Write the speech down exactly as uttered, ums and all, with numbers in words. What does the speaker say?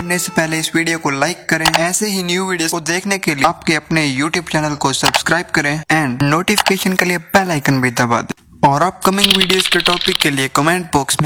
बढ़ने से पहले इस वीडियो को लाइक करें। ऐसे ही न्यू वीडियोस को देखने के लिए आपके अपने यूट्यूब चैनल को सब्सक्राइब करें एंड नोटिफिकेशन के लिए बेल आइकन भी दबा दें। और अपकमिंग वीडियोस के टॉपिक के लिए कमेंट बॉक्स में